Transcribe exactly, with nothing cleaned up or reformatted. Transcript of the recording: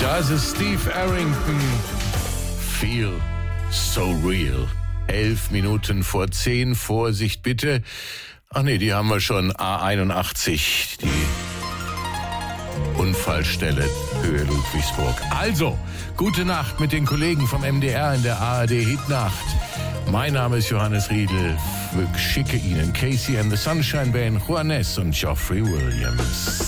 Das ist Steve Arrington. Feel so real. Elf Minuten vor zehn. Vorsicht bitte. Ach nee, die haben wir schon. A einundachtzig. Die Unfallstelle Höhe Ludwigsburg. Also, gute Nacht mit den Kollegen vom M D R in der A R D Hitnacht. Mein Name ist Johannes Riedl. Ich schicke Ihnen Casey and the Sunshine Band, Juanes und Geoffrey Williams.